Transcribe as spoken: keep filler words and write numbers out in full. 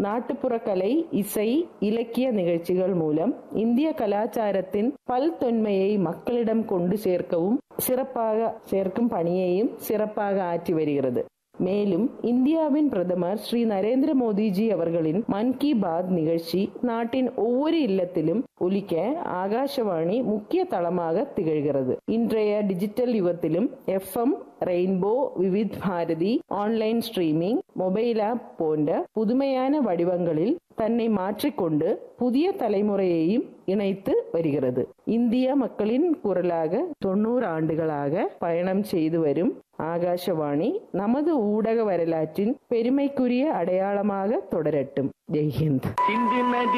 நாட்டுப்புற கலை, இசை, இலக்கிய நிகழ்ச்சிகள் மூலம் இந்திய கலாச்சாரத்தின் பல்தொன்மையை மக்களிடம் கொண்டு சேர்க்கவும் சிறப்பாக சேர்க்கும் பணியையும் சிறப்பாக ஆற்றி வருகிறது. மேலும் இந்தியாவின் பிரதமர் ஸ்ரீ நரேந்திர மோடிஜி அவர்களின் மன் கி பாத் நிகழ்ச்சி நாட்டின் ஒவ்வொரு இல்லத்திலும் ஒலிக்க ஆகாஷவாணி முக்கிய தளமாக திகழ்கிறது. இன்றைய digital யுகத்திலும் F M, rainbow, Vividh Bharathi, online streaming, mobile app போன்ற புதுமையான வடிவங்களில் தன்னை மாற்றிக்கொண்டு புதிய தலைமுறையையும் இணைத்து வருகிறது. இந்திய மக்களின் குரலாக தொண்ணூறு ஆண்டுகளாக பயணம் செய்து வரும் ஆகாஷவாணி நமது ஊடக வரலாற்றின் பெருமைக்குரிய அடையாளமாக தொடரட்டும். ஜெய்ஹிந்த்.